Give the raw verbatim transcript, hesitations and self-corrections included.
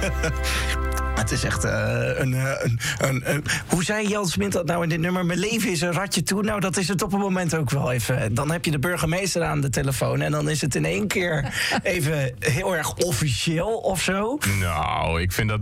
Het is echt uh, een, uh, een, een, een... Hoe zei Jan Smit dat nou in dit nummer? Mijn leven is een ratje toe. Nou, dat is het op een moment ook wel even. Dan heb je de burgemeester aan de telefoon... en dan is het in één keer even heel erg officieel of zo. Nou, ik vind dat